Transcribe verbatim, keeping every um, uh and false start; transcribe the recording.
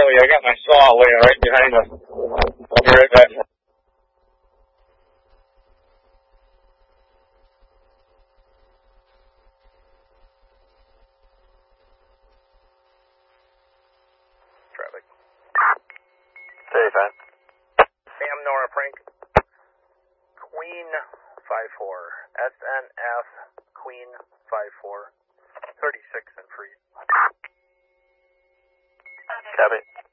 you. I got my saw laying right behind us. I'll be right back. Traffic. thirty-five. Sam Nora Frank. Queen five four. S N F Queen five four. thirty-six and free. Copy.